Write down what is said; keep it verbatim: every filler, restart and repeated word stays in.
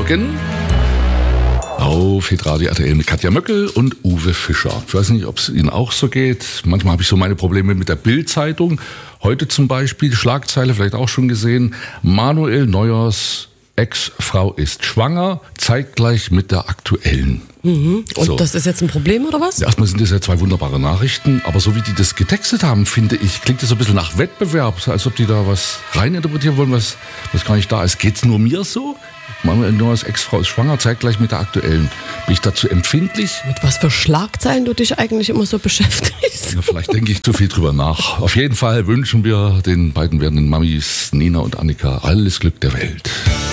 Morgen auf Hitradio R T L mit Katja Möckel und Uwe Fischer. Ich weiß nicht, ob es Ihnen auch so geht. Manchmal habe ich so meine Probleme mit der Bild-Zeitung. Heute zum Beispiel, Schlagzeile vielleicht auch schon gesehen, Manuel Neuers Ex-Frau ist schwanger, zeitgleich mit der aktuellen. Mhm. Und so. Das ist jetzt ein Problem, oder was? Ja, erstmal sind das ja zwei wunderbare Nachrichten, aber so wie die das getextet haben, finde ich, klingt das so ein bisschen nach Wettbewerb, als ob die da was reininterpretieren wollen, was, was gar nicht da ist. Geht's nur mir so? Manuel Neuers Ex-Frau ist schwanger, zeitgleich mit der aktuellen. Bin ich dazu empfindlich? Mit was für Schlagzeilen du dich eigentlich immer so beschäftigst? Ja, vielleicht denke ich zu viel drüber nach. Auf jeden Fall wünschen wir den beiden werdenden Mamis, Nina und Annika, alles Glück der Welt.